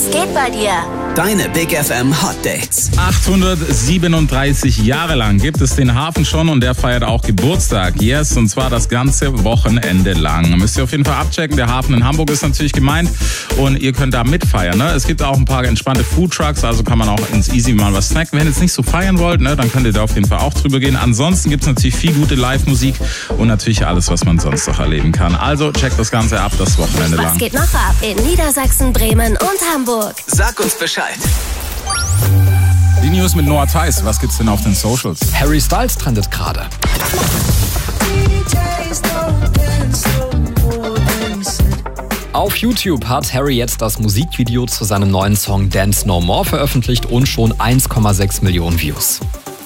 Was geht bei dir? Deine Big FM Hot Dates. 837 Jahre lang gibt es den Hafen schon und der feiert auch Geburtstag. Yes, und zwar das ganze Wochenende lang. Müsst ihr auf jeden Fall abchecken. Der Hafen in Hamburg ist natürlich gemeint und ihr könnt da mitfeiern. Ne? Es gibt auch ein paar entspannte Foodtrucks, also kann man auch ins Easy mal was snacken. Wenn ihr jetzt nicht so feiern wollt, ne, dann könnt ihr da auf jeden Fall auch drüber gehen. Ansonsten gibt es natürlich viel gute Live-Musik und natürlich alles, was man sonst noch erleben kann. Also checkt das Ganze ab, das Wochenende lang. Was geht noch ab in Niedersachsen, Bremen und Hamburg? Sag uns Bescheid. Die News mit Noah Theis. Was gibt's denn auf den Socials? Harry Styles trendet gerade. Auf YouTube hat Harry jetzt das Musikvideo zu seinem neuen Song Dance No More veröffentlicht und schon 1,6 Millionen Views.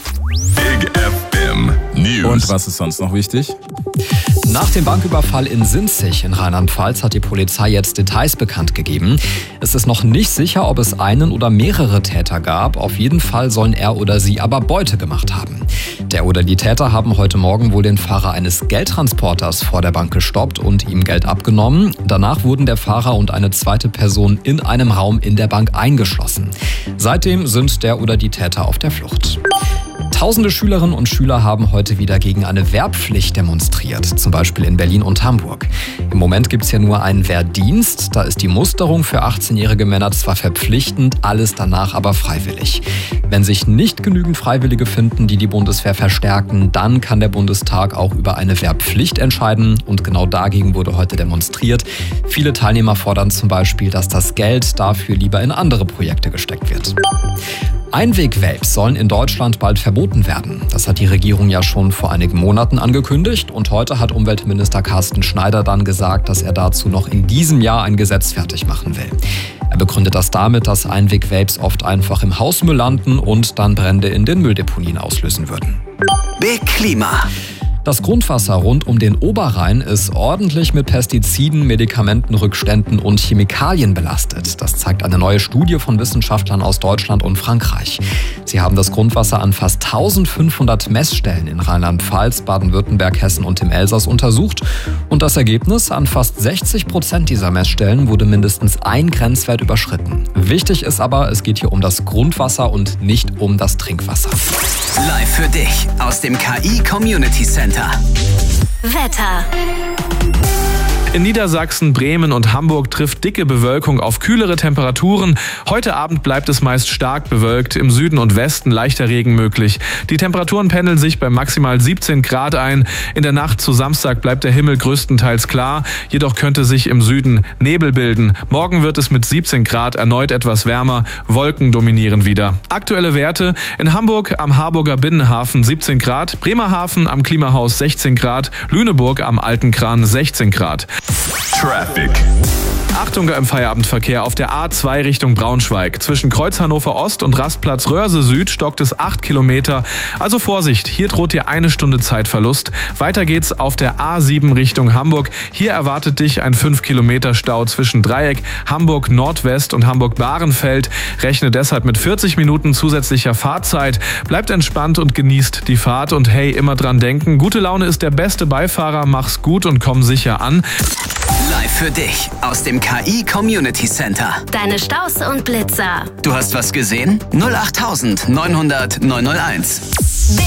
Big FM News. Und was ist sonst noch wichtig? Nach dem Banküberfall in Sinzig in Rheinland-Pfalz hat die Polizei jetzt Details bekannt gegeben. Es ist noch nicht sicher, ob es einen oder mehrere Täter gab. Auf jeden Fall sollen er oder sie aber Beute gemacht haben. Der oder die Täter haben heute Morgen wohl den Fahrer eines Geldtransporters vor der Bank gestoppt und ihm Geld abgenommen. Danach wurden der Fahrer und eine zweite Person in einem Raum in der Bank eingeschlossen. Seitdem sind der oder die Täter auf der Flucht. Tausende Schülerinnen und Schüler haben heute wieder gegen eine Wehrpflicht demonstriert, zum Beispiel in Berlin und Hamburg. Im Moment gibt es ja nur einen Wehrdienst, da ist die Musterung für 18-jährige Männer zwar verpflichtend, alles danach aber freiwillig. Wenn sich nicht genügend Freiwillige finden, die die Bundeswehr verstärken, dann kann der Bundestag auch über eine Wehrpflicht entscheiden und genau dagegen wurde heute demonstriert. Viele Teilnehmer fordern zum Beispiel, dass das Geld dafür lieber in andere Projekte gesteckt wird. Einweg-Vapes sollen in Deutschland bald verboten werden. Das hat die Regierung ja schon vor einigen Monaten angekündigt und heute hat Umweltminister Carsten Schneider dann gesagt, dass er dazu noch in diesem Jahr ein Gesetz fertig machen will. Er begründet das damit, dass Einweg-Vapes oft einfach im Hausmüll landen und dann Brände in den Mülldeponien auslösen würden. Big Klima. Das Grundwasser rund um den Oberrhein ist ordentlich mit Pestiziden, Medikamentenrückständen und Chemikalien belastet. Das zeigt eine neue Studie von Wissenschaftlern aus Deutschland und Frankreich. Sie haben das Grundwasser an fast 1500 Messstellen in Rheinland-Pfalz, Baden-Württemberg, Hessen und dem Elsass untersucht. Und das Ergebnis: An fast 60% dieser Messstellen wurde mindestens ein Grenzwert überschritten. Wichtig ist aber, es geht hier um das Grundwasser und nicht um das Trinkwasser. Live für dich aus dem KI Community Center. Wetter. In Niedersachsen, Bremen und Hamburg trifft dicke Bewölkung auf kühlere Temperaturen. Heute Abend bleibt es meist stark bewölkt, im Süden und Westen leichter Regen möglich. Die Temperaturen pendeln sich bei maximal 17 Grad ein. In der Nacht zu Samstag bleibt der Himmel größtenteils klar, jedoch könnte sich im Süden Nebel bilden. Morgen wird es mit 17 Grad erneut etwas wärmer, Wolken dominieren wieder. Aktuelle Werte: in Hamburg am Harburger Binnenhafen 17 Grad, Bremerhaven am Klimahaus 16 Grad, Lüneburg am Alten Kran 16 Grad. Traffic. Achtung im Feierabendverkehr auf der A2 Richtung Braunschweig. Zwischen Kreuz Hannover Ost und Rastplatz Röhrse Süd stockt es 8 Kilometer. Also Vorsicht, hier droht dir 1 Stunde Zeitverlust. Weiter geht's auf der A7 Richtung Hamburg. Hier erwartet dich ein 5 Kilometer Stau zwischen Dreieck, Hamburg Nordwest und Hamburg Bahrenfeld. Rechne deshalb mit 40 Minuten zusätzlicher Fahrzeit. Bleibt entspannt und genießt die Fahrt. Und hey, immer dran denken, gute Laune ist der beste Beifahrer. Mach's gut und komm sicher an. Live für dich aus dem KI Community Center. Deine Staus und Blitzer. Du hast was gesehen? 08900 901.